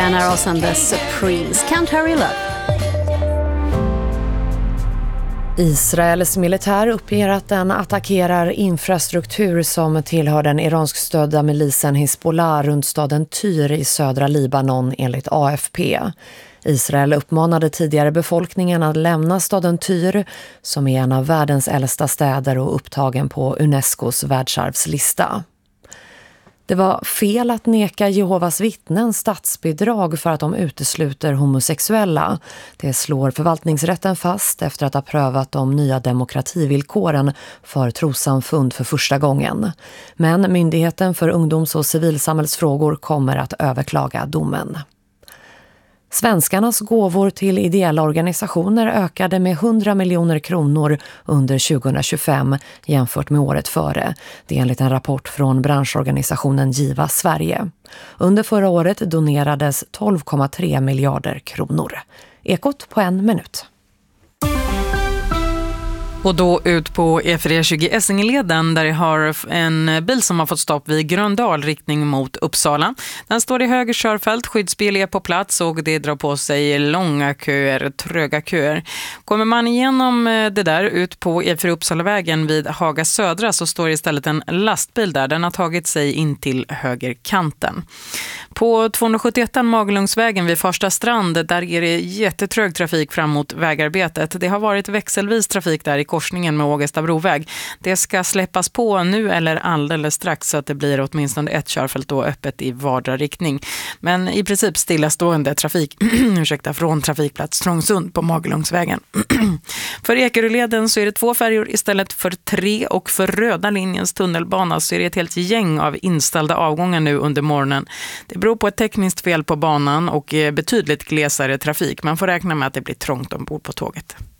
Arrows and the Supremes, Can't Hurry Love. Israels militär uppger att den attackerar infrastruktur som tillhör den iransk-stödda milisen Hezbollah runt staden Tyr i södra Libanon enligt AFP. Israel uppmanade tidigare befolkningen att lämna staden Tyr, som är en av världens äldsta städer och upptagen på UNESCOs världsarvslista. Det var fel att neka Jehovas vittnen statsbidrag för att de utesluter homosexuella. Det slår förvaltningsrätten fast efter att ha prövat de nya demokrativillkoren för trossamfund för första gången. Men Myndigheten för ungdoms- och civilsamhällsfrågor kommer att överklaga domen. Svenskarnas gåvor till ideella organisationer ökade med 100 miljoner kronor under 2025 jämfört med året före. Det är enligt en rapport från branschorganisationen Giva Sverige. Under förra året donerades 12,3 miljarder kronor. Ekot på 1 minut. Och då ut på E420 Essingeleden där det har en bil som har fått stopp vid Gröndal riktning mot Uppsala. Den står i höger körfält, skyddsbil är på plats och det drar på sig långa köer, tröga köer. Kommer man igenom det där ut på E4 Uppsalavägen vid Haga Södra så står istället en lastbil där. Den har tagit sig in till högerkanten. På 271 Magelungsvägen vid Farsta strand där är det jättetrög trafik fram mot vägarbetet. Det har varit växelvis trafik där i korsningen med Ågesta broväg. Det ska släppas på nu eller alldeles strax så att det blir åtminstone ett körfält då öppet i vardera riktning. Men i princip stillastående trafik från trafikplats Trångsund på Magelungsvägen. För Ekeröleden så är det 2 färjor istället för 3 och för röda linjens tunnelbana så är det ett helt gäng av inställda avgångar nu under morgonen. Det beror på ett tekniskt fel på banan och betydligt glesare trafik. Man får räkna med att det blir trångt ombord på tåget.